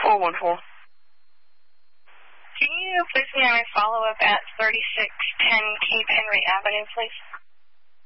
414. Can you place me on a follow-up at 3610 Cape Henry Avenue, please?